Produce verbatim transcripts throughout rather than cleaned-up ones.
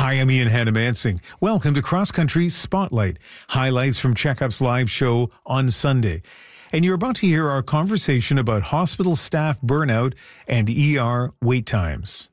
Hi, I'm Ian Hannamansing. Welcome to Cross Country Spotlight, highlights from Checkup's live show on Sunday. And you're about to hear our conversation about hospital staff burnout and E R wait times.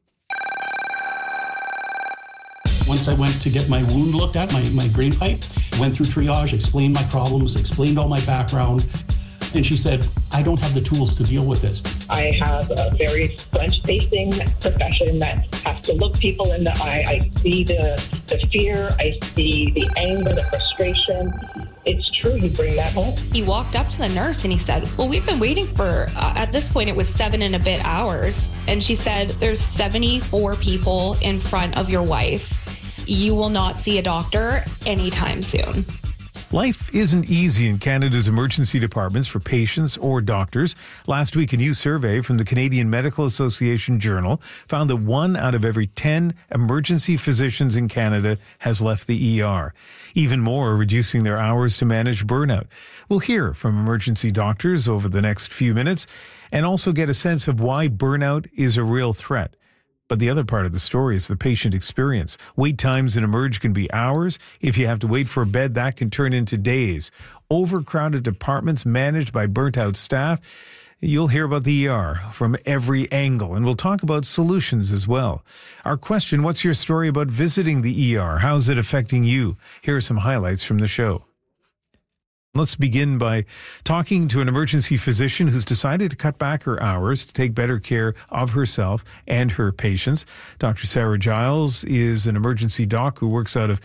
Once I went to get my wound looked at, my, my drain pipe, went through triage, explained my problems, explained all my background. And she said, I don't have the tools to deal with this. I have a very front-facing profession that has to look people in the eye. I see the, the fear. I see the anger, the frustration. It's true. You bring that home. He walked up to the nurse and he said, well, we've been waiting for, uh, at this point, it was seven and a bit hours. And she said, there's seventy-four people in front of your wife. You will not see a doctor anytime soon. Life isn't easy in Canada's emergency departments for patients or doctors. Last week, a new survey from the Canadian Medical Association Journal found that one out of every ten emergency physicians in Canada has left the E R. Even more are reducing their hours to manage burnout. We'll hear from emergency doctors over the next few minutes and also get a sense of why burnout is a real threat. But the other part of the story is the patient experience. Wait times in Emerge can be hours. If you have to wait for a bed, that can turn into days. Overcrowded departments managed by burnt-out staff. You'll hear about the E R from every angle, and we'll talk about solutions as well. Our question, what's your story about visiting the E R? How's it affecting you? Here are some highlights from the show. Let's begin by talking to an emergency physician who's decided to cut back her hours to take better care of herself and her patients. Doctor Sarah Giles is an emergency doc who works out of